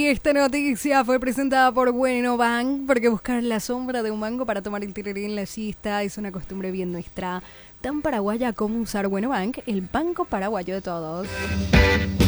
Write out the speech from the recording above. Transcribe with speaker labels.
Speaker 1: Y esta noticia fue presentada por Bueno Bank, porque buscar la sombra de un mango para tomar el tereré en la siesta es una costumbre bien nuestra, tan paraguaya como usar Bueno Bank, el banco paraguayo de todos.